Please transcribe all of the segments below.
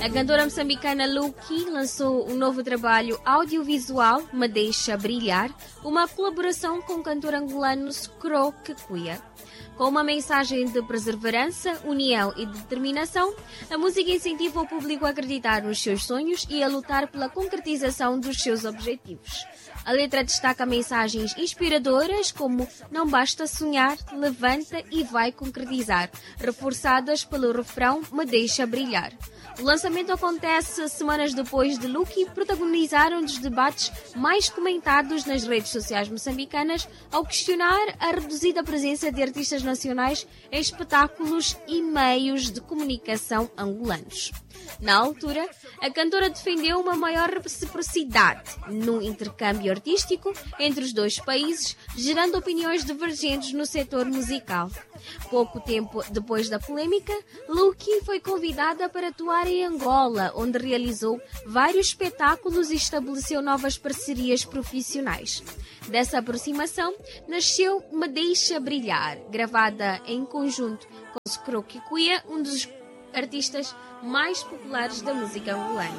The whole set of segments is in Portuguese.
A cantora moçambicana Luki lançou um novo trabalho audiovisual, Me Deixa Brilhar, uma colaboração com o cantor angolano Scro Kikuya. Com uma mensagem de perseverança, união e determinação, a música incentiva o público a acreditar nos seus sonhos e a lutar pela concretização dos seus objetivos. A letra destaca mensagens inspiradoras como "Não basta sonhar, levanta e vai concretizar", reforçadas pelo refrão "Me Deixa Brilhar". O lançamento acontece semanas depois de Luki protagonizar um dos debates mais comentados nas redes sociais moçambicanas ao questionar a reduzida presença de artistas nacionais em espetáculos e meios de comunicação angolanos. Na altura, a cantora defendeu uma maior reciprocidade no intercâmbio artístico entre os dois países, gerando opiniões divergentes no setor musical. Pouco tempo depois da polêmica, Luki foi convidada para atuar em Angola, onde realizou vários espetáculos e estabeleceu novas parcerias profissionais. Dessa aproximação, nasceu Me Deixa Brilhar, gravada em conjunto com Scro Kikuya, um dos artistas mais populares da música angolana.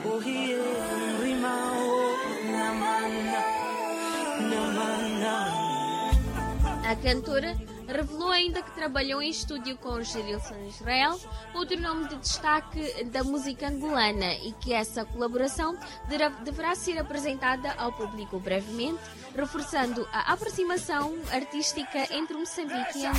A cantora revelou ainda que trabalhou em estúdio com Gerilson Israel, outro nome de destaque da música angolana, e que essa colaboração deverá ser apresentada ao público brevemente, reforçando a aproximação artística entre Moçambique e Angola.